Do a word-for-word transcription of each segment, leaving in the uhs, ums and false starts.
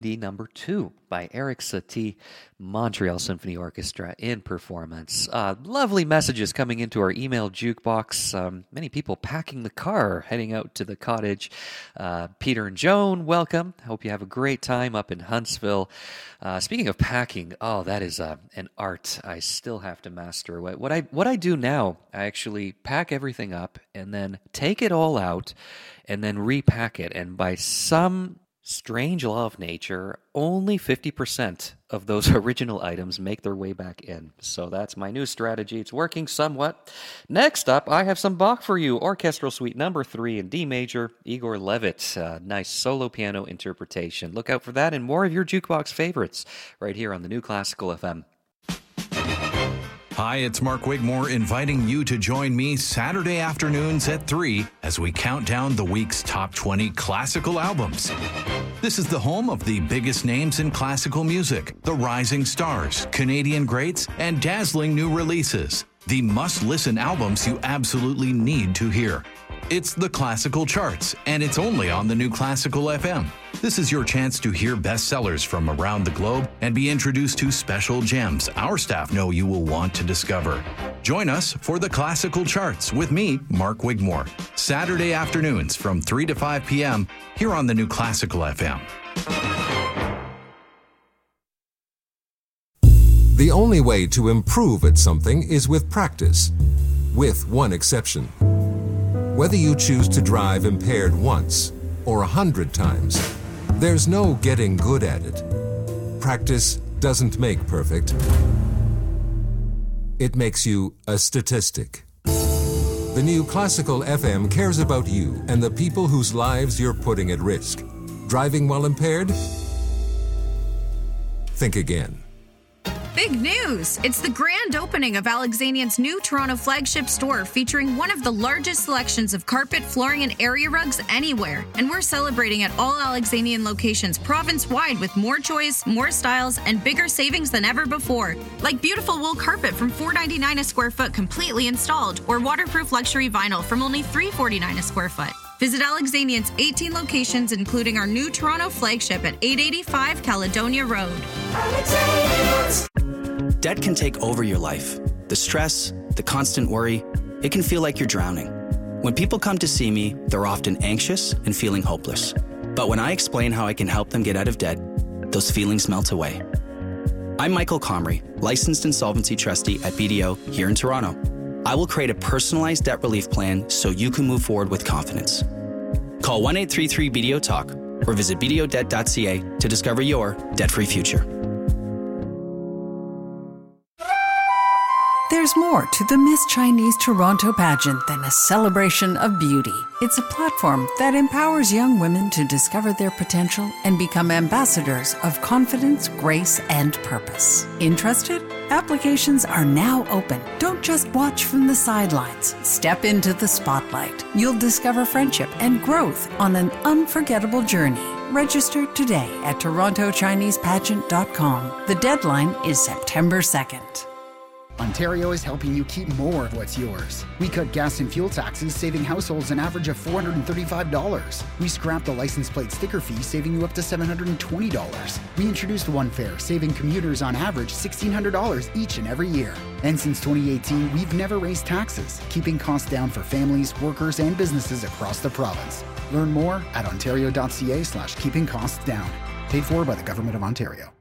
D number two by Eric Satie, Montreal Symphony Orchestra in performance. Uh, lovely messages coming into our email jukebox. Um, many people packing the car, heading out to the cottage. Uh, Peter and Joan, welcome. Hope you have a great time up in Huntsville. Uh, speaking of packing, oh, that is uh, an art I still have to master. What, what I what I do now, I actually pack everything up and then take it all out and then repack it. And by some strange law of nature, only fifty percent of those original items make their way back in. So that's my new strategy. It's working somewhat. Next up, I have some Bach for you. Orchestral Suite number three in D major, Igor Levit. Uh, nice solo piano interpretation. Look out for that and more of your jukebox favorites right here on the New Classical F M. Hi, it's Mark Wigmore inviting you to join me Saturday afternoons at three as we count down the week's top twenty classical albums. This is the home of the biggest names in classical music, the rising stars, Canadian greats, and dazzling new releases. The must-listen albums you absolutely need to hear. It's the Classical Charts, and it's only on the New Classical F M. This is your chance to hear bestsellers from around the globe and be introduced to special gems our staff know you will want to discover. Join us for the Classical Charts with me, Mark Wigmore, Saturday afternoons from three to five p.m. here on the New Classical F M. The only way to improve at something is with practice, with one exception. Whether you choose to drive impaired once or a hundred times, there's no getting good at it. Practice doesn't make perfect. It makes you a statistic. The New Classical F M cares about you and the people whose lives you're putting at risk. Driving while impaired? Think again. Big news! It's the grand opening of Alexanian's new Toronto flagship store featuring one of the largest selections of carpet, flooring, and area rugs anywhere. And we're celebrating at all Alexanian locations province-wide with more choice, more styles, and bigger savings than ever before. Like beautiful wool carpet from four dollars and ninety-nine cents a square foot completely installed, or waterproof luxury vinyl from only three dollars and forty-nine cents a square foot. Visit Alexanian's eighteen locations, including our new Toronto flagship at eight eighty-five Caledonia Road. Debt can take over your life. The stress, the constant worry, it can feel like you're drowning. When people come to see me, they're often anxious and feeling hopeless. But when I explain how I can help them get out of debt, those feelings melt away. I'm Michael Comrie, licensed insolvency trustee at B D O here in Toronto. I will create a personalized debt relief plan so you can move forward with confidence. Call one eight three three B D O talk or visit b d o debt dot c a to discover your debt-free future. There's more to the Miss Chinese Toronto pageant than a celebration of beauty. It's a platform that empowers young women to discover their potential and become ambassadors of confidence, grace, and purpose. Interested? Applications are now open. Don't just watch from the sidelines. Step into the spotlight. You'll discover friendship and growth on an unforgettable journey. Register today at toronto chinese pageant dot com. The deadline is September second. Ontario is helping you keep more of what's yours. We cut gas and fuel taxes, saving households an average of four hundred thirty-five dollars. We scrapped the license plate sticker fee, saving you up to seven hundred twenty dollars. We introduced One Fare, saving commuters on average one thousand six hundred dollars each and every year. And since twenty eighteen, we've never raised taxes, keeping costs down for families, workers, and businesses across the province. Learn more at ontario dot c a slash keeping costs down. Paid for by the Government of Ontario.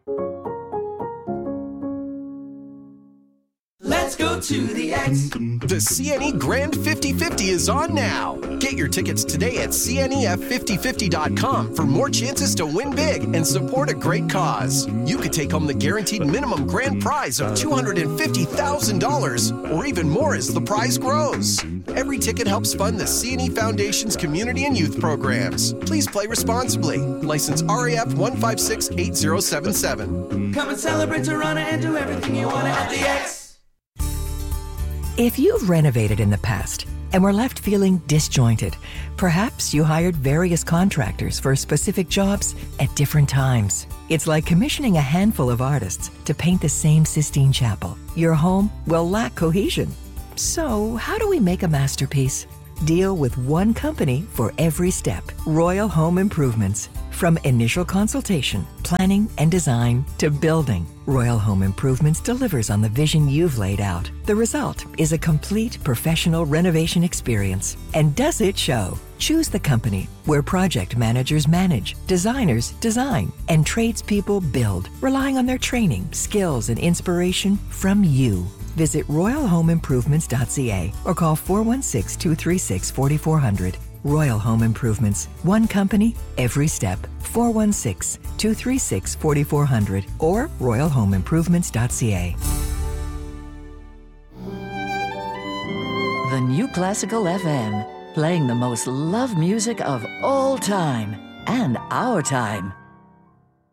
Let's go to the X. The C N E Grand fifty fifty is on now. Get your tickets today at c n e f fifty fifty dot com for more chances to win big and support a great cause. You could take home the guaranteed minimum grand prize of two hundred fifty thousand dollars or even more as the prize grows. Every ticket helps fund the C N E Foundation's community and youth programs. Please play responsibly. License R A F one five six eight zero seven seven. Come and celebrate Toronto and do everything you want at the X. If you've renovated in the past and were left feeling disjointed, perhaps you hired various contractors for specific jobs at different times. It's like commissioning a handful of artists to paint the same Sistine Chapel. Your home will lack cohesion. So, how do we make a masterpiece? Deal with one company for every step. Royal Home Improvements. From initial consultation, planning and design to building, Royal Home Improvements delivers on the vision you've laid out. The result is a complete professional renovation experience. And does it show? Choose the company where project managers manage, designers design, and tradespeople build, relying on their training, skills, and inspiration from you. Visit royal home improvements dot c a or call four one six, two three six, four four zero zero. Royal Home Improvements. One company, every step. four one six, two three six, four four zero zero or royal home improvements dot c a. The New Classical F M, playing the most loved music of all time and our time.